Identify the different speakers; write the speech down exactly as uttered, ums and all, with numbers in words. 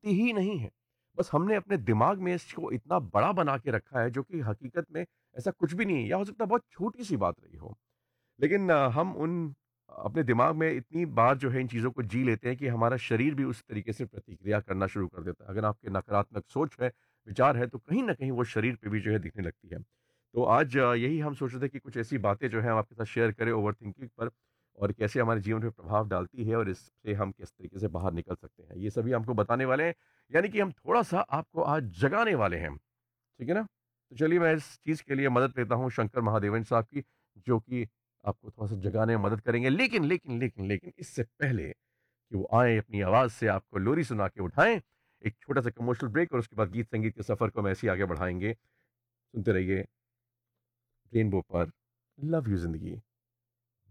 Speaker 1: होती ही नहीं है। बस हमने अपने दिमाग में इसको इतना बड़ा बना के रखा है जो कि हकीकत में ऐसा कुछ भी नहीं है या हो सकता है बहुत छोटी-सी बात रही हो। लेकिन अ, हम उन अपने दिमाग में इतनी बार जो है इन चीज़ों को जी लेते हैं कि हमारा शरीर भी उस तरीके से प्रतिक्रिया करना शुरू कर देता है। अगर आपके नकारात्मक सोच है, विचार है, तो कहीं न कहीं वो शरीर पे भी जो है दिखने लगती है। तो आज अ, यही हम सोच रहे थे कि कुछ ऐसी बातें जो हैं हम आपके साथ शेयर करें ओवरथिंकिंग पर और कैसे हमारे जीवन पे प्रभाव डालती है और इससे हम किस तरीके से बाहर निकल सकते हैं। ये सभी हमको बताने वाले हैं, यानी कि हम थोड़ा-सा आपको आज जगाने वाले हैं। ठीक है ना? तो चलिए मैं इस चीज़ के लिए मदद लेता हूँ शंकर महादेवन साहब की, जो कि आपको थोड़ा-सा जगाने में मदद करेंगे। लेकिन, लेकिन, लेकिन, लेकिन इससे पहले कि वो आएँ अपनी आवाज़ से आपको लोरी सुना के उठाएँ, एक छोटा-सा कमर्शियल ब्रेक और उसके बाद गीत-संगीत के सफ़र को हम ऐसे ही आगे बढ़ाएँगे। सुनते रहिए रेनबो पर लव यू ज़िंदगी।